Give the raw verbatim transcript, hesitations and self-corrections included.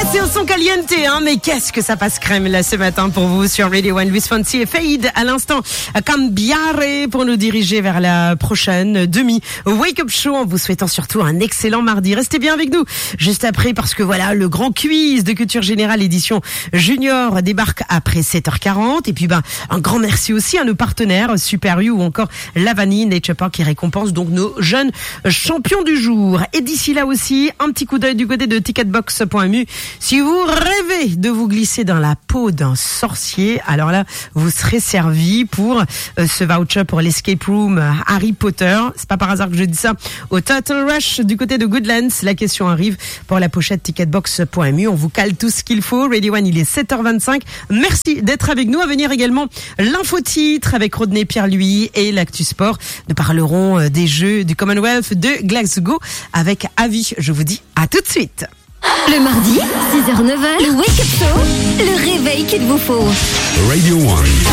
C'est au son caliente, hein, mais qu'est-ce que ça passe crème là ce matin pour vous sur Radio One. Luis Fonsi et Fade à l'instant, Cambiare pour nous diriger vers la prochaine demi Wake Up Show en vous souhaitant surtout un excellent mardi. Restez bien avec nous juste après parce que voilà, le grand quiz de Culture Générale édition Junior débarque après sept heures quarante et puis ben un grand merci aussi à nos partenaires Super U ou encore Lavani Nature Park qui récompense donc nos jeunes champions du jour. Et d'ici là aussi, un petit coup d'œil du côté de ticketbox point m u. Si vous rêvez de vous glisser dans la peau d'un sorcier, alors là, vous serez servi pour euh, ce voucher pour l'escape room Harry Potter. C'est pas par hasard que je dis ça. Au Total Rush du côté de Goodlands, la question arrive pour la pochette ticketbox point m u. On vous cale tout ce qu'il faut. Radio One, il est sept heures vingt-cinq. Merci d'être avec nous. À venir également l'info-titre avec Rodney Pierre-Louis et l'actu sport. Nous parlerons des Jeux du Commonwealth de Glasgow avec Avi. Je vous dis à tout de suite. Le mardi, six heures neuf heures, le Wake Up Show, le réveil qu'il vous faut. Radio One.